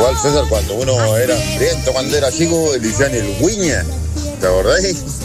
Igual, César, cuando uno era hambriento, cuando era chico, le decían el Wiña. ¿Te acordás?